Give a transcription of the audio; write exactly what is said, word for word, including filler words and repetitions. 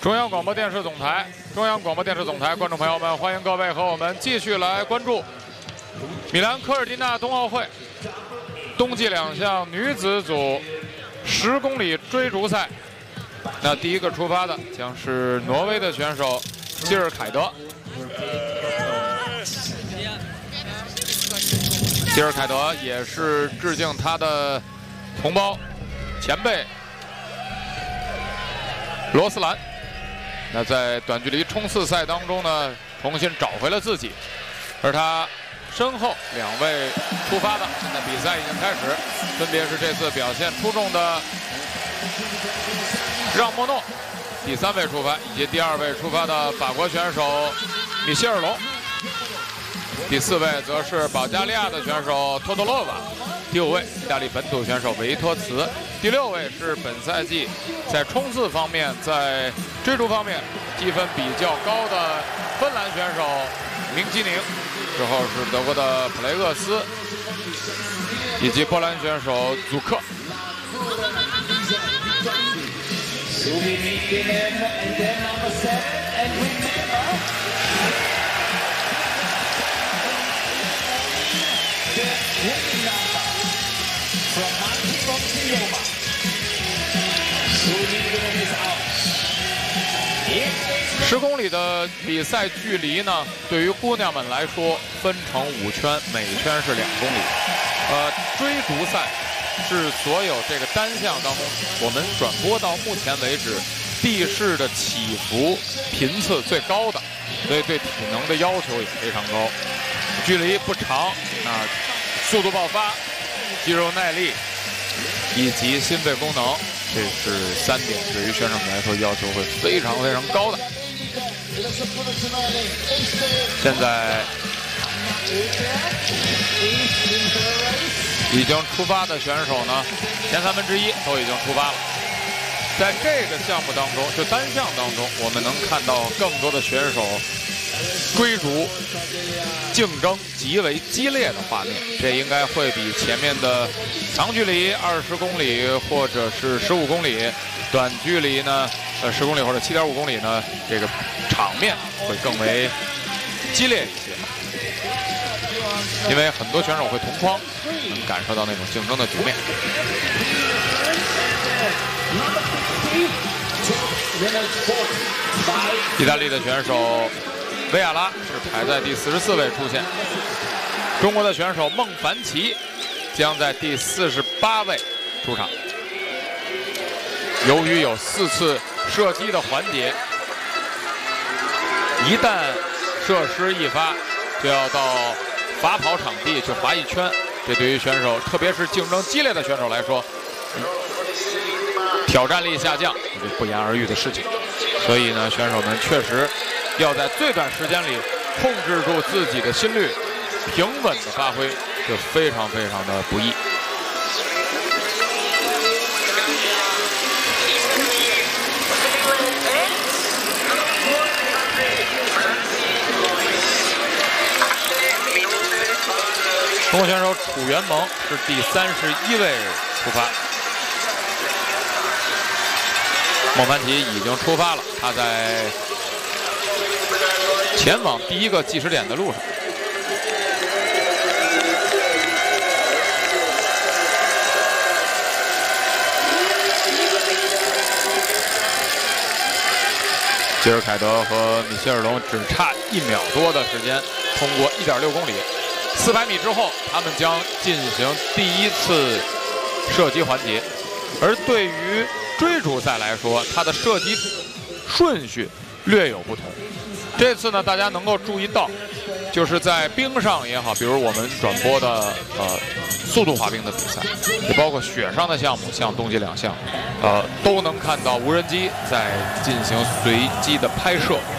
中央广播电视总台，中央广播电视总台，观众朋友们，欢迎各位和我们继续来关注米兰科尔蒂纳冬奥会冬季两项女子组十公里追逐赛。那第一个出发的将是挪威的选手基尔凯德。基尔凯德也是致敬他的同胞前辈罗斯兰。那在短距离冲刺赛当中呢，重新找回了自己。而他身后两位出发的，现在比赛已经开始，分别是这次表现出众的让莫诺，第三位出发，以及第二位出发的法国选手米歇尔龙。第四位则是保加利亚的选手托托洛瓦，第五位意大利本土选手维托茨，第六位是本赛季在冲刺方面、在追逐方面积分比较高的芬兰选手明基宁，之后是德国的普雷厄斯，以及波兰选手祖克。十公里的比赛距离呢，对于姑娘们来说分成五圈，每圈是两公里。呃，追逐赛是所有这个单项当中我们转播到目前为止地势的起伏频次最高的，所以对体能的要求也非常高。距离不长，那速度爆发、肌肉耐力以及心肺功能，这是三点对于选手们来说要求会非常非常高的。现在已经出发的选手呢，前三分之一都已经出发了。在这个项目当中，就单项当中，我们能看到更多的选手追逐竞争极为激烈的画面，这应该会比前面的长距离二十公里或者是十五公里，短距离呢，呃十公里或者七点五公里呢，这个场面会更为激烈一些，因为很多选手会同框，能感受到那种竞争的局面。意大利的选手维亚拉是排在第四十四位出现，中国的选手孟凡奇将在第四十八位出场。由于有四次射击的环节，一旦射失一发，就要到罚跑场地去划一圈，这对于选手，特别是竞争激烈的选手来说，嗯、挑战力下降，这是不言而喻的事情。所以呢，选手们确实要在最短时间里控制住自己的心率，平稳的发挥，就非常非常的不易。中国选手楚元萌是第三十一位出发。孟凡奇已经出发了，他在前往第一个计时点的路上。基尔凯德和米歇尔龙只差一秒多的时间通过一点六公里，四百米之后，他们将进行第一次射击环节。而对于追逐赛来说，它的射击顺序略有不同。这次呢，大家能够注意到，就是在冰上也好，比如我们转播的呃速度滑冰的比赛，也包括雪上的项目，像冬季两项，呃，都能看到无人机在进行随机的拍摄。